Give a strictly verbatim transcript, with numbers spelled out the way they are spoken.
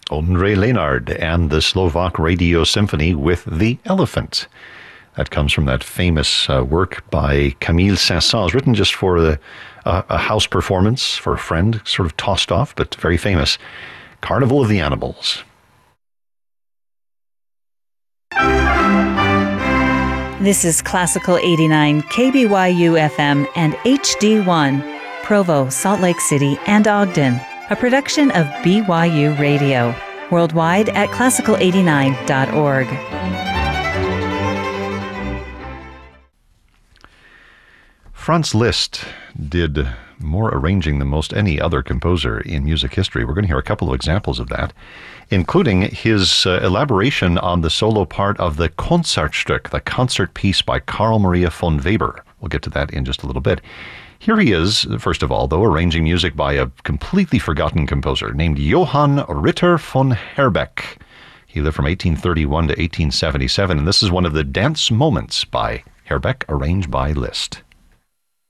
Ondřej Lenard and the Slovak Radio Symphony with The Elephant. That comes from that famous uh, work by Camille Saint-Saëns, written just for the, uh, a house performance for a friend, sort of tossed off, but very famous. Carnival of the Animals. This is Classical eighty-nine, K B Y U F M and H D one, Provo, Salt Lake City, and Ogden, a production of B Y U Radio, worldwide at classical eighty-nine dot org. Franz Liszt did more arranging than most any other composer in music history. We're going to hear a couple of examples of that, including his uh, elaboration on the solo part of the Konzertstück, the concert piece by Carl Maria von Weber. We'll get to that in just a little bit. Here he is, first of all, though, arranging music by a completely forgotten composer named Johann Ritter von Herbeck. He lived from eighteen thirty-one to eighteen seventy-seven, and this is one of the dance moments by Herbeck, arranged by Liszt.